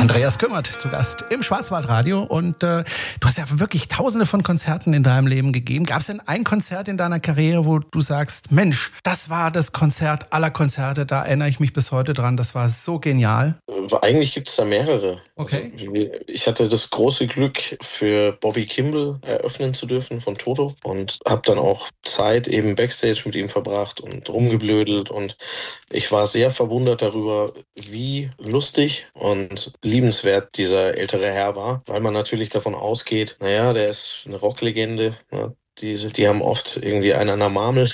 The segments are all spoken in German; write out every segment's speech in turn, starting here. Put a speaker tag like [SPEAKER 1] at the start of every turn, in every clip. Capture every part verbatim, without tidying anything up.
[SPEAKER 1] Andreas Kümmert zu Gast im Schwarzwaldradio und äh, du hast ja wirklich tausende von Konzerten in deinem Leben gegeben. Gab es denn ein Konzert in deiner Karriere, wo du sagst, Mensch, das war das Konzert aller Konzerte, da erinnere ich mich bis heute dran, das war so genial?
[SPEAKER 2] Eigentlich gibt es da mehrere.
[SPEAKER 1] Okay.
[SPEAKER 2] Also, ich hatte das große Glück, für Bobby Kimball eröffnen zu dürfen von Toto und habe dann auch Zeit eben Backstage mit ihm verbracht und rumgeblödelt und ich war sehr verwundert darüber, wie lustig und liebenswert dieser ältere Herr war, weil man natürlich davon ausgeht, naja, der ist eine Rocklegende, ne? die, die haben oft irgendwie einen an der Marmel.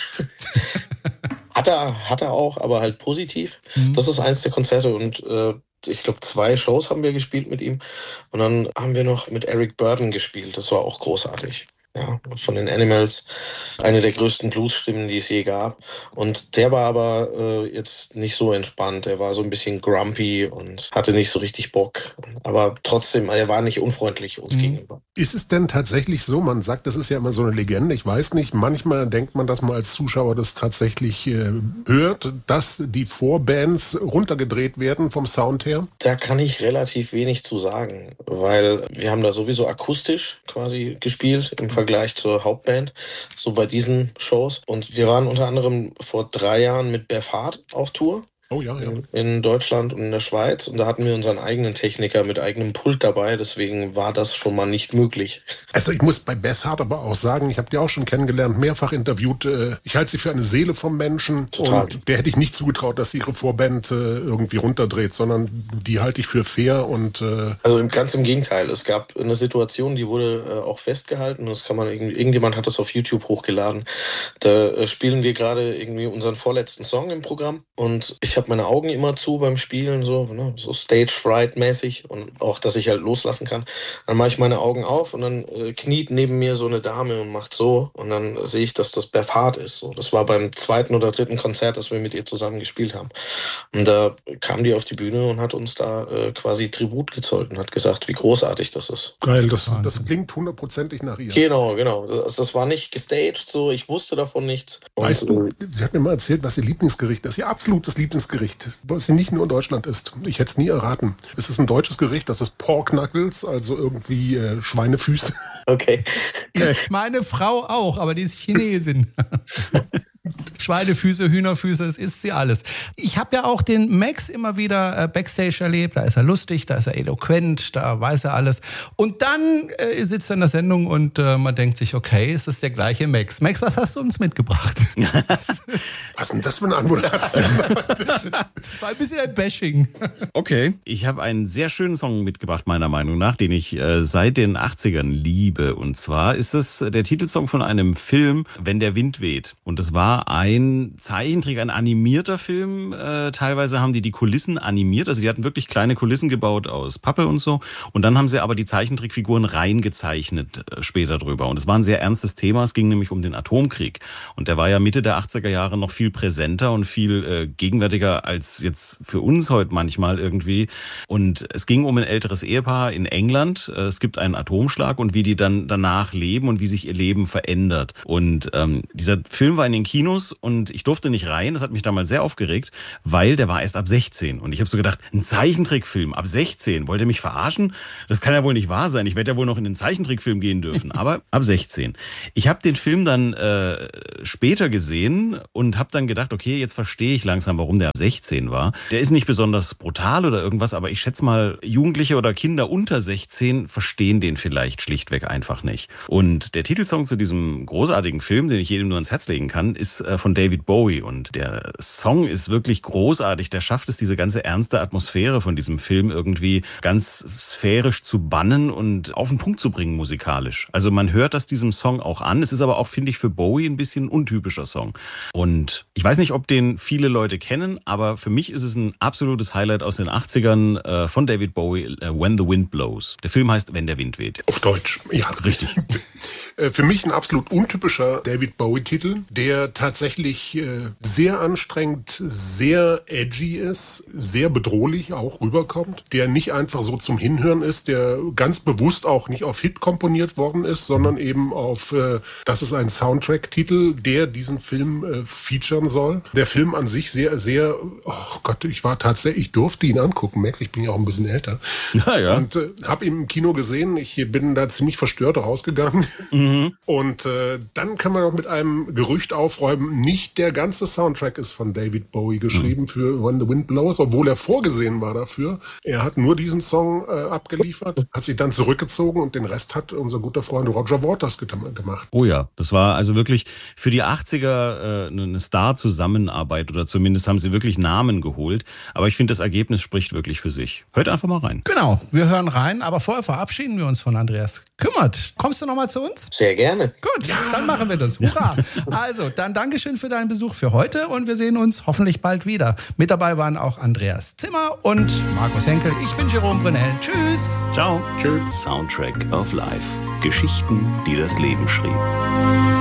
[SPEAKER 2] Hat er, hat er auch, aber halt positiv. Mhm. Das ist eins der Konzerte und äh, ich glaube, zwei Shows haben wir gespielt mit ihm. Und dann haben wir noch mit Eric Burdon gespielt. Das war auch großartig. Ja, von den Animals, eine der größten Blues-Stimmen, die es je gab. Und der war aber äh, jetzt nicht so entspannt. Er war so ein bisschen grumpy und hatte nicht so richtig Bock. Aber trotzdem, er war nicht unfreundlich uns mhm. gegenüber.
[SPEAKER 3] Ist es denn tatsächlich so, man sagt, das ist ja immer so eine Legende, ich weiß nicht, manchmal denkt man, dass man als Zuschauer das tatsächlich äh, hört, dass die Vorbands runtergedreht werden vom Sound her?
[SPEAKER 2] Da kann ich relativ wenig zu sagen, weil wir haben da sowieso akustisch quasi gespielt im Vergleich zur Hauptband, so bei diesen Shows. Und wir waren unter anderem vor drei Jahren mit Beth Hart auf Tour.
[SPEAKER 3] Oh ja, ja.
[SPEAKER 2] In Deutschland und in der Schweiz. Und da hatten wir unseren eigenen Techniker mit eigenem Pult dabei. Deswegen war das schon mal nicht möglich.
[SPEAKER 3] Also ich muss bei Beth Hart aber auch sagen, ich habe die auch schon kennengelernt, mehrfach interviewt. Ich halte sie für eine Seele vom Menschen.
[SPEAKER 2] Total.
[SPEAKER 3] Und der hätte ich nicht zugetraut, dass sie ihre Vorband irgendwie runterdreht, sondern die halte ich für fair. Und äh
[SPEAKER 2] also ganz im Gegenteil. Es gab eine Situation, die wurde auch festgehalten. Das kann man irgendjemand hat das auf YouTube hochgeladen. Da spielen wir gerade irgendwie unseren vorletzten Song im Programm. Und ich habe meine Augen immer zu beim Spielen, so, ne, so Stage-Fright-mäßig und auch, dass ich halt loslassen kann. Dann mache ich meine Augen auf und dann äh, kniet neben mir so eine Dame und macht so und dann sehe ich, dass das Beth Hart ist. So. Das war beim zweiten oder dritten Konzert, das wir mit ihr zusammen gespielt haben. Und da kam die auf die Bühne und hat uns da äh, quasi Tribut gezollt und hat gesagt, wie großartig das ist.
[SPEAKER 3] Geil, das, das klingt hundertprozentig nach ihr.
[SPEAKER 2] Genau, genau. Das, das war nicht gestaged, so, ich wusste davon nichts.
[SPEAKER 3] Weißt
[SPEAKER 2] und,
[SPEAKER 3] du, sie hat mir mal erzählt, was ihr Lieblingsgericht ist, ihr absolutes Lieblingsgericht, was sie nicht nur in Deutschland isst. Ich hätte es nie erraten. Es ist ein deutsches Gericht, das ist Pork Knuckles, also irgendwie äh, Schweinefüße.
[SPEAKER 2] Okay.
[SPEAKER 1] Ist meine Frau auch, aber die ist Chinesin. Schweinefüße, Hühnerfüße, es isst sie alles. Ich habe ja auch den Max immer wieder äh, Backstage erlebt. Da ist er lustig, da ist er eloquent, da weiß er alles. Und dann äh, sitzt er in der Sendung und äh, man denkt sich, okay, es ist der gleiche Max. Max, was hast du uns mitgebracht?
[SPEAKER 3] Was ist denn das für eine Anmoderation?
[SPEAKER 1] Das war ein bisschen ein Bashing.
[SPEAKER 4] Okay, ich habe einen sehr schönen Song mitgebracht, meiner Meinung nach, den ich äh, seit den achtzigern liebe. Und zwar ist es der Titelsong von einem Film, Wenn der Wind weht. Und das war ein Zeichentrick, ein animierter Film. Äh, teilweise haben die die Kulissen animiert. Also die hatten wirklich kleine Kulissen gebaut aus Pappe und so. Und dann haben sie aber die Zeichentrickfiguren reingezeichnet äh, später drüber. Und es war ein sehr ernstes Thema. Es ging nämlich um den Atomkrieg. Und der war ja Mitte der achtziger Jahre noch viel präsenter und viel äh, gegenwärtiger als jetzt für uns heute manchmal irgendwie. Und es ging um ein älteres Ehepaar in England. Äh, es gibt einen Atomschlag und wie die dann danach leben und wie sich ihr Leben verändert. Und ähm, dieser Film war in den Kinos und ich durfte nicht rein. Das hat mich damals sehr aufgeregt, weil der war erst ab sechzehn. Und ich habe so gedacht, ein Zeichentrickfilm ab sechzehn, wollt ihr mich verarschen? Das kann ja wohl nicht wahr sein. Ich werde ja wohl noch in den Zeichentrickfilm gehen dürfen, aber ab sechzehn. Ich habe den Film dann äh, später gesehen und habe dann gedacht, okay, jetzt verstehe ich langsam, warum der ab sechzehn war. Der ist nicht besonders brutal oder irgendwas, aber ich schätze mal, Jugendliche oder Kinder unter sechzehn verstehen den vielleicht schlichtweg einfach nicht. Und der Titelsong zu diesem großartigen Film, den ich jedem nur ans Herz legen kann, ist von David Bowie und der Song ist wirklich großartig. Der schafft es, diese ganze ernste Atmosphäre von diesem Film irgendwie ganz sphärisch zu bannen und auf den Punkt zu bringen musikalisch. Also man hört das diesem Song auch an. Es ist aber auch, finde ich, für Bowie ein bisschen ein untypischer Song. Und ich weiß nicht, ob den viele Leute kennen, aber für mich ist es ein absolutes Highlight aus den achtzigern äh, von David Bowie, äh, When the Wind Blows. Der Film heißt Wenn der Wind weht.
[SPEAKER 3] Auf Deutsch, ja.
[SPEAKER 4] Richtig.
[SPEAKER 3] Für mich ein absolut untypischer David Bowie-Titel, der tatsächlich tatsächlich äh, sehr anstrengend, sehr edgy ist, sehr bedrohlich auch rüberkommt, der nicht einfach so zum Hinhören ist, der ganz bewusst auch nicht auf Hit komponiert worden ist, sondern eben auf, äh, das ist ein Soundtrack-Titel, der diesen Film äh, featuren soll. Der Film an sich sehr, sehr, oh Gott, ich war tatsächlich, ich durfte ihn angucken, Max, ich bin ja auch ein bisschen älter.
[SPEAKER 4] Ja, ja.
[SPEAKER 3] Und äh, habe ihn im Kino gesehen, ich bin da ziemlich verstört rausgegangen. Mhm. Und äh, dann kann man auch mit einem Gerücht aufräumen, nicht der ganze Soundtrack ist von David Bowie geschrieben mhm. für When the Wind Blows, obwohl er vorgesehen war dafür. Er hat nur diesen Song äh, abgeliefert, hat sich dann zurückgezogen und den Rest hat unser guter Freund Roger Waters get- gemacht.
[SPEAKER 4] Oh ja, das war also wirklich für die achtziger äh, eine Star-Zusammenarbeit oder zumindest haben sie wirklich Namen geholt. Aber ich finde, das Ergebnis spricht wirklich für sich. Hört einfach mal rein.
[SPEAKER 1] Genau, wir hören rein, aber vorher verabschieden wir uns von Andreas Kümmert. Kommst du nochmal zu uns?
[SPEAKER 2] Sehr gerne.
[SPEAKER 1] Gut, ja. Dann machen wir das. Hurra! Also, dann Dankeschön für deinen Besuch für heute und wir sehen uns hoffentlich bald wieder. Mit dabei waren auch Andreas Zimmer und Markus Henkel. Ich bin Jerome Brunel. Tschüss.
[SPEAKER 4] Ciao.
[SPEAKER 3] Tschüss.
[SPEAKER 5] Soundtrack of Life. Geschichten, die das Leben schrieb.